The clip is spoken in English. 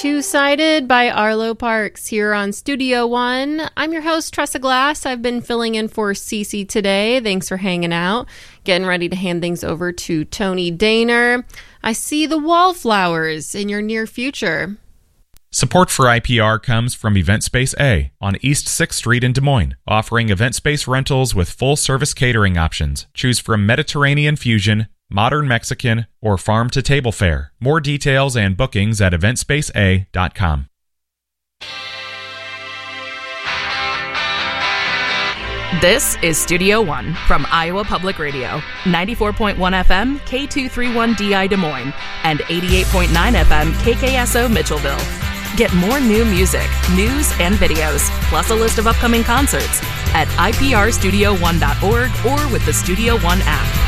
Two-Sided by Arlo Parks here on Studio One. I'm your host, Tressa Glass. I've been filling in for Cece today. Thanks for hanging out. Getting ready to hand things over to Tony Daner. I see the wallflowers in your near future. Support for IPR comes from Event Space A on East 6th Street in Des Moines, offering event space rentals with full-service catering options. Choose from Mediterranean fusion, modern Mexican, or farm-to-table fare. More details and bookings at eventspaceA.com. This is Studio One from Iowa Public Radio, 94.1 FM, K231DI Des Moines, and 88.9 FM, KKSO Mitchellville. Get more new music, news, and videos, plus a list of upcoming concerts at iprstudio1.org or with the Studio One app.